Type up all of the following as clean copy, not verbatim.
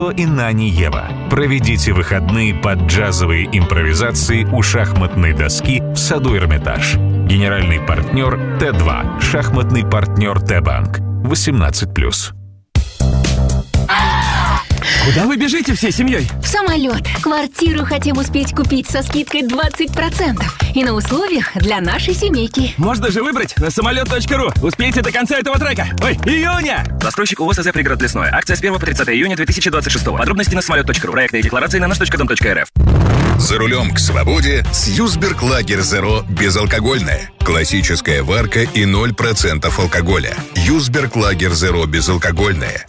и Нани Ева. Проведите выходные под джазовые импровизации у шахматной доски в саду Эрмитаж. Генеральный партнер Т2. Шахматный партнер Т-банк. 18+. Куда вы бежите всей семьей? В самолет. Квартиру хотим успеть купить со скидкой 20%. И на условиях для нашей семейки. Можно же выбрать на самолет.ру. Успейте до конца этого трека. Ой, июня! Застройщик ООС «Пригород Лесной». Акция с 1 по 30 июня 2026. Подробности на самолет.ру. Проектные декларации на наш.дом.рф. За рулем к свободе с Юсберг Лагер Зеро безалкогольное. Классическая варка и 0% алкоголя. Юсберг Лагер Зеро безалкогольное.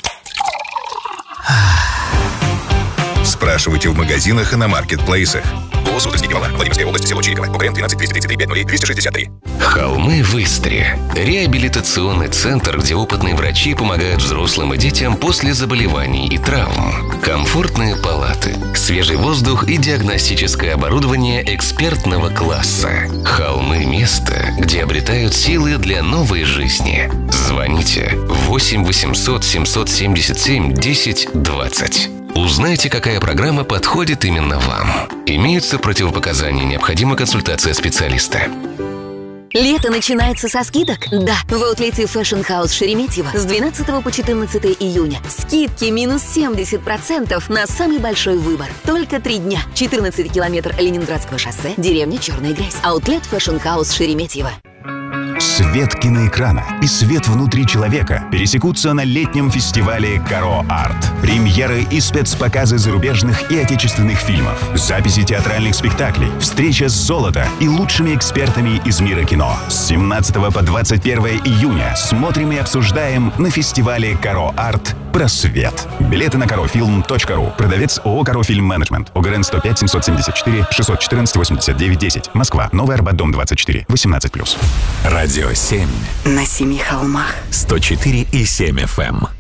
Спрашивайте в магазинах и на маркетплейсах. ООС «Утренний Вала», Владимирская область, село Чириково, УКМ 12 333 50 263. Холмы в Истре. Реабилитационный центр, где опытные врачи помогают взрослым и детям после заболеваний и травм. Комфортные палаты, свежий воздух и диагностическое оборудование экспертного класса. Холмы – место, где обретают силы для новой жизни. Звоните 8 800 777 10 20. Узнайте, какая программа подходит именно вам. Имеются противопоказания, необходима консультация специалиста. Лето начинается со скидок? Да. В аутлете Fashion House Шереметьево с 12 по 14 июня. Скидки минус 70% на самый большой выбор. Только 3 дня. 14 километр Ленинградского шоссе, деревня Черная Грязь. Аутлет Fashion House Шереметьево. Свет киноэкрана и свет внутри человека пересекутся на летнем фестивале «Каро Арт». Премьеры и спецпоказы зарубежных и отечественных фильмов, записи театральных спектаклей, встреча с золото и лучшими экспертами из мира кино. С 17 по 21 июня смотрим и обсуждаем на фестивале «Каро Арт» про свет. Билеты на karofilm.ru. Продавец ООО «Карофильм Менеджмент». ОГРН 105 774 614 89 10. Москва. Новый Арбат, дом 24. 18+. Радио 7. На 7 холмах. 104,7 FM.